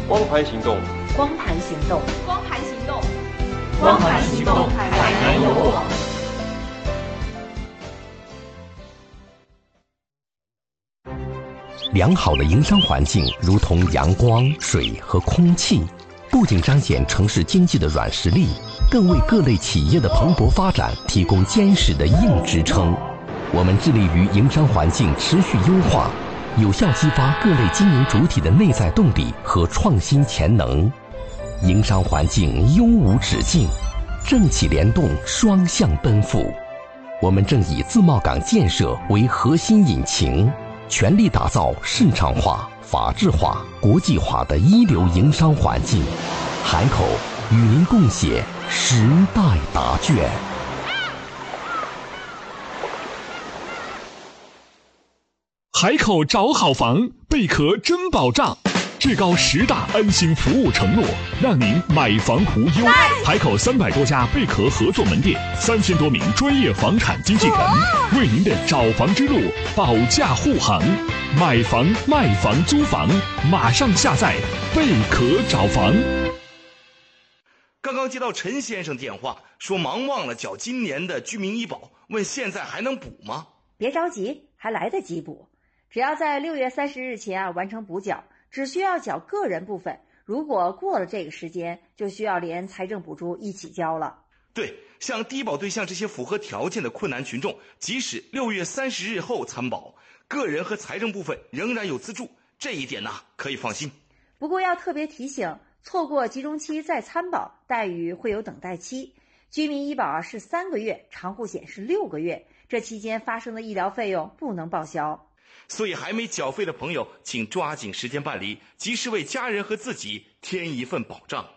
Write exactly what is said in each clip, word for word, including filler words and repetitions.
光盘行动， 光盘行动， 光盘行动， 光盘行动，海南有我。 良好的营商环境如同阳光、水和空气，不仅彰显城市经济的软实力，更为各类企业的蓬勃发展提供坚实的硬支撑。我们致力于营商环境持续优化，有效激发各类经营主体的内在动力和创新潜能。营商环境永无止境，政企联动双向奔赴。我们正以自贸港建设为核心引擎，全力打造市场化、法治化、国际化的一流营商环境。海口与您共写时代答卷。 海口找好房，贝壳真保障，至高十大安心服务承诺，让您买房无忧。海口三百多家贝壳合作门店，三千多名专业房产经纪人，为您的找房之路保驾护航。买房、卖房、租房，马上下载贝壳找房。 刚刚接到陈先生电话，说忙忘了缴今年的居民医保，问现在还能补吗？ 别着急，还来得及补。只要在六月三十日前啊完成补缴，只需要缴个人部分，如果过了这个时间，就需要连财政补助一起交了。 对，像低保对象这些符合条件的困难群众，即使六月三十日后参保，个人和财政部分仍然有资助，这一点呢可以放心。 不过要特别提醒，错过集中期再参保，待遇会有等待期。居民医保啊是三个月，长户险是六个月，这期间发生的医疗费用不能报销。 所以还没缴费的朋友，请抓紧时间办理，及时为家人和自己添一份保障。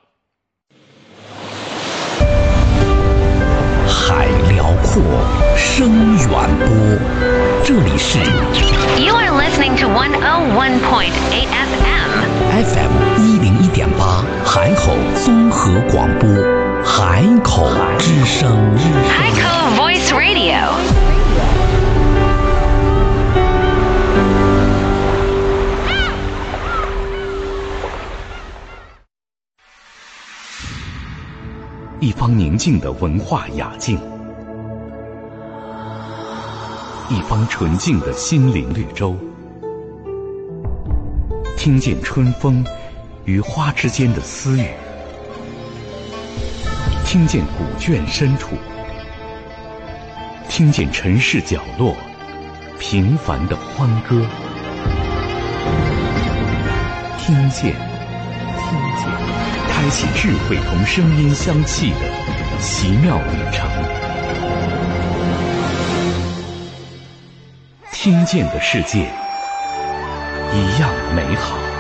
海辽阔，声远播，这里是 You are listening to one oh one point eight F M F M 一零一点八，海口综合广播，海口之声， 海口 Voice Radio。 一方宁静的文化雅境，一方纯净的心灵绿洲，听见春风与花之间的私语，听见古卷深处，听见城市角落平凡的欢歌，听见听见开启智慧同声音相契的奇妙旅程。听见的世界一样美好。